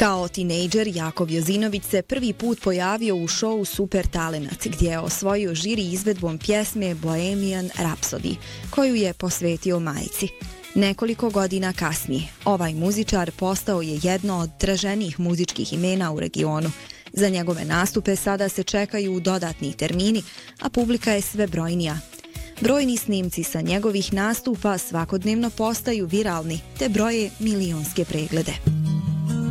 Kao tinejdžer Jakov Jozinović se prvi put pojavio u šovu Super Talenat, gdje je osvojio žiri izvedbom pjesme Bohemian Rhapsody, koju je posvetio majci. Nekoliko godina kasnije, ovaj muzičar postao je jedno od traženijih muzičkih imena u regionu. Za njegove nastupe sada se čekaju dodatni termini, a publika je sve brojnija. Brojni snimci sa njegovih nastupa svakodnevno postaju viralni, te broje milionske preglede.